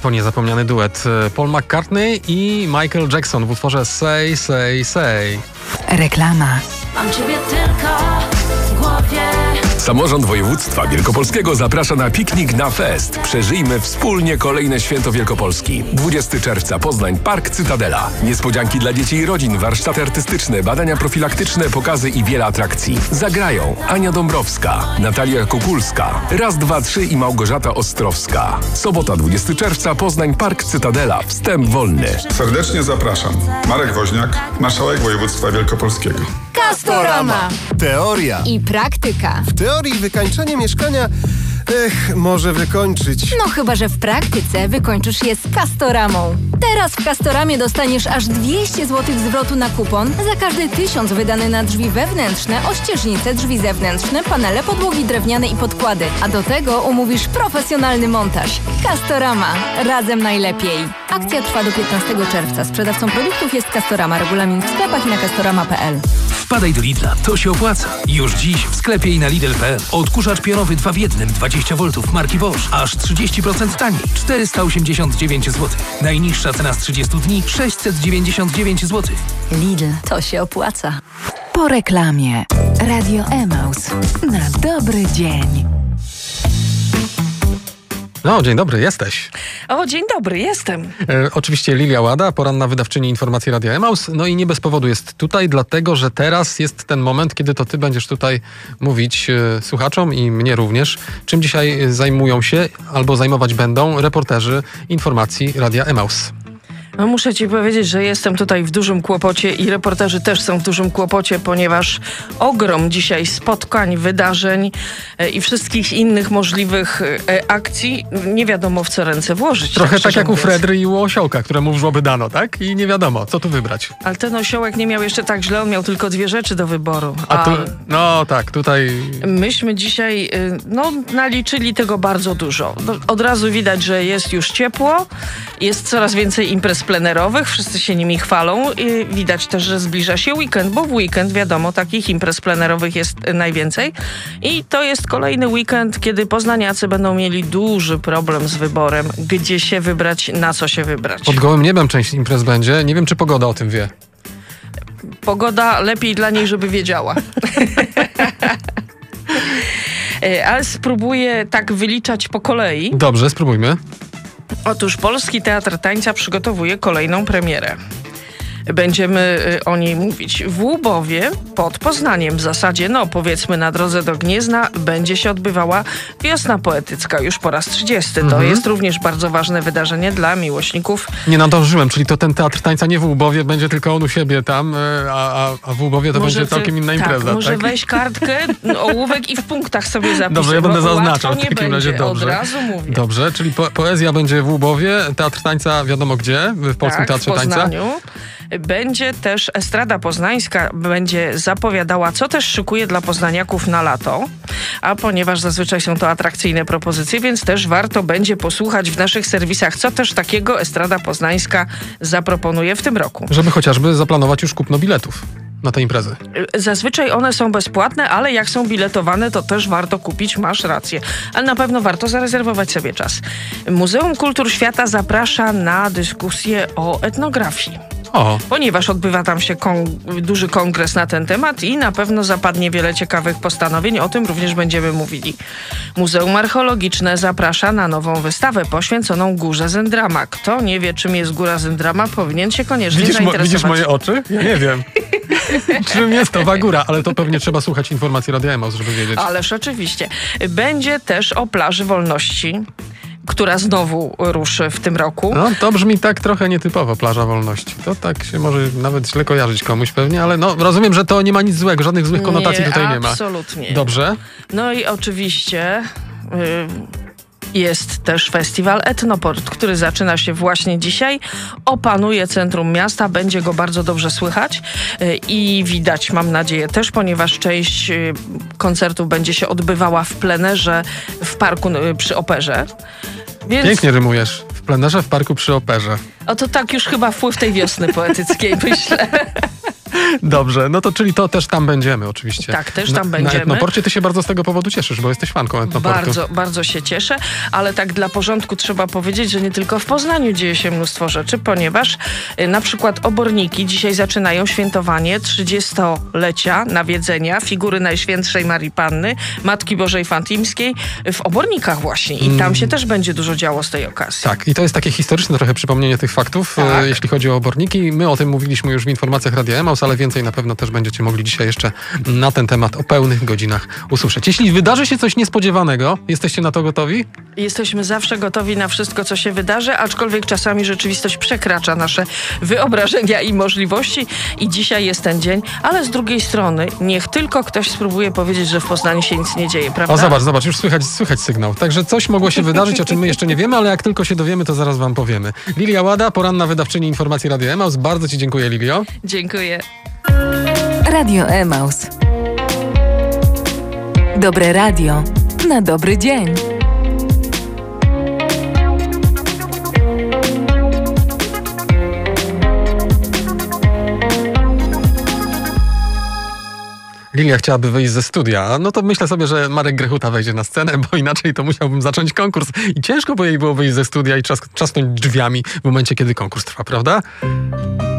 To niezapomniany duet Paul McCartney i Michael Jackson w utworze Say, Say, Say. Reklama. Mam ciebie tylko w głowie. Samorząd Województwa Wielkopolskiego zaprasza na piknik na fest. Przeżyjmy wspólnie kolejne święto Wielkopolski. 20 czerwca Poznań, Park Cytadela. Niespodzianki dla dzieci i rodzin, warsztaty artystyczne, badania profilaktyczne, pokazy i wiele atrakcji. Zagrają Ania Dąbrowska, Natalia Kukulska, Raz, dwa, trzy i Małgorzata Ostrowska. Sobota 20 czerwca Poznań, Park Cytadela. Wstęp wolny. Serdecznie zapraszam. Marek Woźniak, marszałek województwa wielkopolskiego. Castorama. Teoria. I praktyka. W teorii wykańczenie mieszkania może wykończyć. No chyba, że w praktyce wykończysz je z Castoramą. Teraz w Castoramie dostaniesz aż 200 zł zwrotu na kupon za każdy 1000 wydany na drzwi wewnętrzne, ościeżnice, drzwi zewnętrzne, panele, podłogi drewniane i podkłady. A do tego umówisz profesjonalny montaż. Castorama. Razem najlepiej. Akcja trwa do 15 czerwca. Sprzedawcą produktów jest Castorama. Regulamin w sklepach i na castorama.pl. Wpadaj do Lidla, to się opłaca. Już dziś w sklepie i na Lidl.pl. Odkurzacz pionowy 2 w 1, 20V marki Bosch, aż 30% taniej, 489 zł. Najniższa cena z 30 dni, 699 zł. Lidl, to się opłaca. Po reklamie. Radio Emaus. Na dobry dzień. No, dzień dobry, jesteś. O, dzień dobry, jestem. Oczywiście Lilia Łada, poranna wydawczyni informacji Radia Emaus. No i nie bez powodu jest tutaj, dlatego że teraz jest ten moment, kiedy to ty będziesz tutaj mówić słuchaczom i mnie również, czym dzisiaj zajmują się albo zajmować będą reporterzy informacji Radia Emaus. No, muszę ci powiedzieć, że jestem tutaj w dużym kłopocie i reporterzy też są w dużym kłopocie, ponieważ ogrom dzisiaj spotkań, wydarzeń i wszystkich innych możliwych akcji nie wiadomo w co ręce włożyć. Trochę tak jak u Fredry i u Osiołka, któremu w żłoby dano, tak? I nie wiadomo, co tu wybrać. Ale ten Osiołek nie miał jeszcze tak źle, on miał tylko 2 rzeczy do wyboru. No tak, tutaj... Myśmy dzisiaj naliczyli tego bardzo dużo. Od razu widać, że jest już ciepło, jest coraz więcej imprez plenerowych, wszyscy się nimi chwalą i widać też, że zbliża się weekend, bo w weekend wiadomo, takich imprez plenerowych jest najwięcej i to jest kolejny weekend, kiedy poznaniacy będą mieli duży problem z wyborem, gdzie się wybrać, na co się wybrać. Pod gołym niebem część imprez będzie, nie wiem czy pogoda o tym wie. Pogoda lepiej dla niej, żeby wiedziała. Ale spróbuję tak wyliczać po kolei. Dobrze, spróbujmy. Otóż Polski Teatr Tańca przygotowuje kolejną premierę. Będziemy o niej mówić. W Łubowie pod Poznaniem w zasadzie, powiedzmy na drodze do Gniezna, będzie się odbywała Wiosna Poetycka już po raz 30. To jest również bardzo ważne wydarzenie dla miłośników. Nie nadążyłem, czyli to ten Teatr Tańca nie w Łubowie, będzie tylko on u siebie tam, a w Łubowie to będzie całkiem inna impreza. Może weź kartkę, ołówek i w punktach sobie zapisz. Dobrze, ja będę zaznaczał w takim razie. Dobrze. Od razu mówię. Dobrze, czyli poezja będzie w Łubowie, Teatr Tańca wiadomo gdzie, w Polskim Teatrze w Tańca. Poznaniu. Będzie też Estrada Poznańska, będzie zapowiadała, co też szykuje dla poznaniaków na lato, a ponieważ zazwyczaj są to atrakcyjne propozycje, więc też warto będzie posłuchać w naszych serwisach, co też takiego Estrada Poznańska zaproponuje w tym roku. Żeby chociażby zaplanować już kupno biletów na te imprezy. Zazwyczaj one są bezpłatne, ale jak są biletowane, to też warto kupić, masz rację. Ale na pewno warto zarezerwować sobie czas. Muzeum Kultur Świata zaprasza na dyskusję o etnografii. Ponieważ odbywa tam się duży kongres na ten temat i na pewno zapadnie wiele ciekawych postanowień, o tym również będziemy mówili. Muzeum Archeologiczne zaprasza na nową wystawę poświęconą Górze Zendrama. Kto nie wie, czym jest Góra Zendrama, powinien się koniecznie zainteresować. Widzisz moje oczy? Ja nie wiem. Czym jest owa góra? Ale to pewnie trzeba słuchać informacji Radia Emaus, żeby wiedzieć. Ależ oczywiście. Będzie też o Plaży Wolności, która znowu ruszy w tym roku. No, to brzmi tak trochę nietypowo, Plaża Wolności. To tak się może nawet źle kojarzyć komuś pewnie, ale rozumiem, że to nie ma nic złego, żadnych złych konotacji tutaj nie ma. Absolutnie. Dobrze. No i oczywiście jest też festiwal Etnoport, który zaczyna się właśnie dzisiaj. Opanuje centrum miasta, będzie go bardzo dobrze słychać i widać, mam nadzieję, też, ponieważ część koncertów będzie się odbywała w plenerze w parku przy Operze. Więc... Pięknie rymujesz. W plenerze w parku przy Operze. O, to tak już chyba wpływ tej wiosny poetyckiej, myślę. Dobrze, no to czyli to też tam będziemy oczywiście. Tak, też tam będziemy. Na Etnoporcie ty się bardzo z tego powodu cieszysz, bo jesteś fanką Etnoportu. Bardzo, bardzo się cieszę, ale tak dla porządku trzeba powiedzieć, że nie tylko w Poznaniu dzieje się mnóstwo rzeczy, ponieważ na przykład Oborniki dzisiaj zaczynają świętowanie 30-lecia nawiedzenia figury Najświętszej Marii Panny, Matki Bożej Fatimskiej w Obornikach właśnie i tam się też będzie dużo działo z tej okazji. Tak, i to jest takie historyczne trochę przypomnienie tych faktów, Tak. jeśli chodzi o Oborniki. My o tym mówiliśmy już w informacjach Radia Emaus, ale więcej na pewno też będziecie mogli dzisiaj jeszcze na ten temat o pełnych godzinach usłyszeć. Jeśli wydarzy się coś niespodziewanego, jesteście na to gotowi? Jesteśmy zawsze gotowi na wszystko, co się wydarzy, aczkolwiek czasami rzeczywistość przekracza nasze wyobrażenia i możliwości i dzisiaj jest ten dzień, ale z drugiej strony niech tylko ktoś spróbuje powiedzieć, że w Poznaniu się nic nie dzieje, prawda? O, zobacz, już słychać sygnał. Także coś mogło się wydarzyć, o czym my jeszcze nie wiemy, ale jak tylko się dowiemy, to zaraz wam powiemy. Lilia Łada, poranna wydawczyni informacji Radia Emaus. Bardzo ci dziękuję, Lilio. Dziękuję. Radio Emaus. Dobre radio na dobry dzień. Lilia chciałaby wyjść ze studia, no to myślę sobie, że Marek Grechuta wejdzie na scenę, bo inaczej to musiałbym zacząć konkurs i ciężko by jej było wyjść ze studia i trzasnąć drzwiami w momencie, kiedy konkurs trwa, prawda?